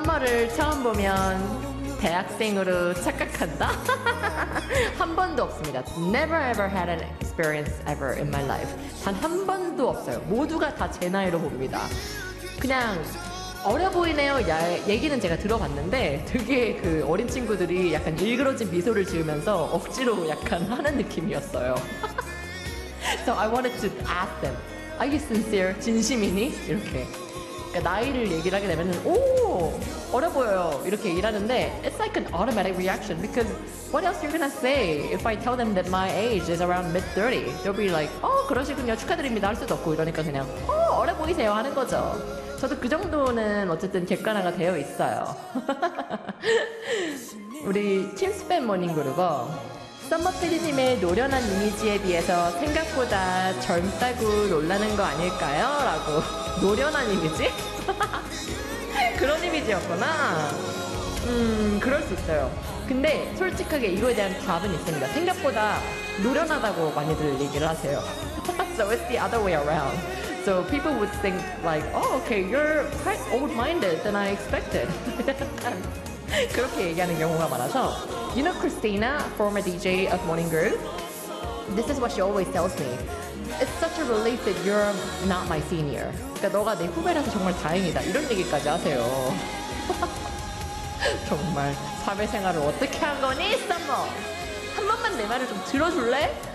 썸머를 처음 보면 대학생으로 착각한다? 한 번도 없습니다. Never ever had an experience ever in my life. 단 한 번도 없어요. 모두가 다 제 나이로 봅니다. 그냥 어려 보이네요. 얘기는 제가 들어봤는데 되게 그 어린 친구들이 약간 일그러진 미소를 지으면서 억지로 약간 하는 느낌이었어요. So I wanted to ask them, Are you sincere? 진심이니? 이렇게. 그러니까 나이를 얘기를 하게 되면 오! 어려 보여요. 이렇게 얘기를 하는데 It's like an automatic reaction because what else you're gonna say if I tell them that my age is around mid-30? They'll be like, 그러시군요. 축하드립니다. 할 수도 없고 이러니까 그냥 어려 보이세요 하는 거죠. 저도 그 정도는 어쨌든 객관화가 되어 있어요. 우리 팀스팬 모닝그룹은 썸머 PD님의 노련한 이미지에 비해서 생각보다 젊다고 놀라는 거 아닐까요? 라고. 노련한 이미지? 그런 이미지였구나. 그럴 수 있어요. 근데 솔직하게 이거에 대한 답은 있습니다. 생각보다 노련하다고 많이들 얘기를 하세요. So it's the other way around. So people would think like, okay, you're quite old-minded than I expected. 그렇게 얘기하는 경우가 많아서 You know Christina, former DJ of Morning Groove? This is what she always tells me. It's such a relief that you're not my senior. 그러니까 너가 내 후배라서 정말 다행이다. 이런 얘기까지 하세요. 정말 사회생활을 어떻게 한 거니, 썸머? 한 번만 내 말을 좀 들어줄래?